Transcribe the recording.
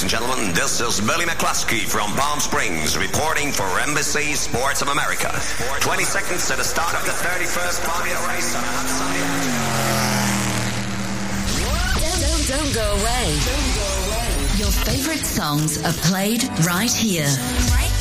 ladies and gentlemen. This is Billy McCluskey from Palm Springs, reporting for Embassy Sports of America. 20 seconds to the start of the 31st Formula race on a hot Sunday. Don't go away. Your favorite songs are played right here.